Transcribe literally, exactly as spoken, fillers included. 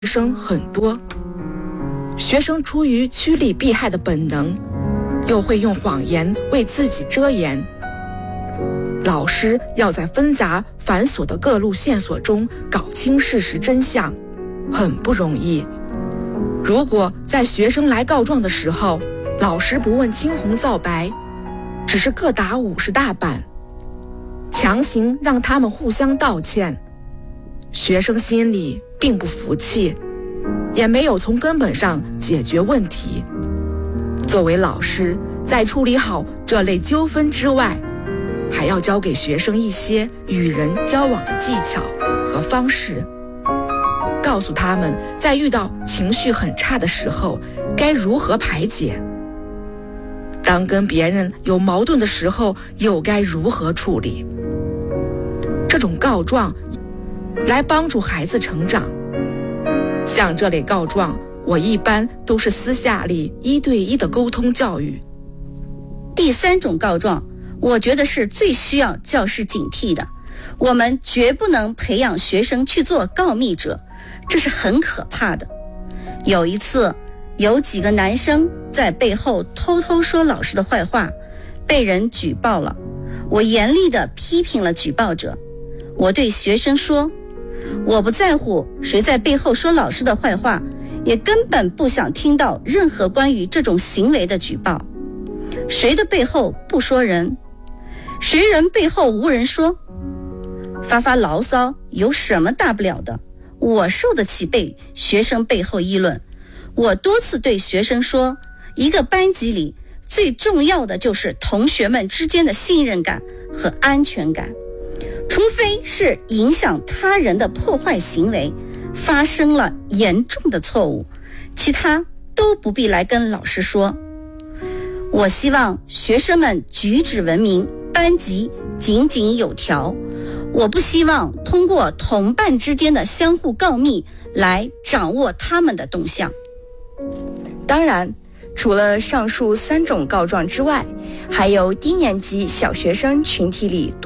生很多，学生出于趋利避害的本能，又会用谎言为自己遮掩。老师要在纷杂繁琐的各路线索中搞清事实真相，很不容易。如果在学生来告状的时候，老师不问青红皂白，只是各打五十大板，强行让他们互相道歉，学生心里并不服气，也没有从根本上解决问题。作为老师，在处理好这类纠纷之外，还要教给学生一些与人交往的技巧和方式，告诉他们在遇到情绪很差的时候该如何排解，当跟别人有矛盾的时候又该如何处理。这种告状来帮助孩子成长。像这类告状，我一般都是私下里一对一的沟通教育。 第三种告状，我觉得是最需要教师警惕的。我们绝不能培养学生去做告密者，这是很可怕的。有一次，有几个男生在背后偷偷说老师的坏话，被人举报了。我严厉地批评了举报者。我对学生说，我不在乎谁在背后说老师的坏话，也根本不想听到任何关于这种行为的举报。谁的背后不说人？谁人背后无人说？发发牢骚有什么大不了的？我受得起被学生背后议论。我多次对学生说，一个班级里最重要的就是同学们之间的信任感和安全感。除非是影响他人的破坏行为发生了严重的错误，其他都不必来跟老师说。我希望学生们举止文明，班级井井有条。我不希望通过同伴之间的相互告密来掌握他们的动向。 当然，除了上述三种告状之外，还有低年级小学生群体里